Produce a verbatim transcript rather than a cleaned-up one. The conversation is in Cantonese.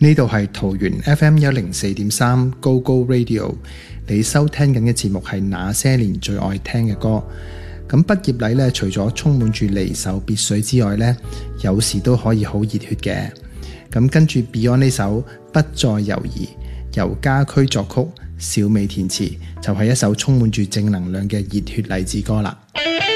呢度係桃園 F M 一零四點三 Go Go Radio， 你收聽緊嘅節目係那些年最愛聽嘅歌。咁畢業禮咧，除咗充滿住離愁別緒之外咧，有時都可以好熱血嘅。咁跟住 Beyond 呢首不再猶豫，由家駒作曲，小美填詞，就係一首充滿住正能量嘅熱血勵志歌啦。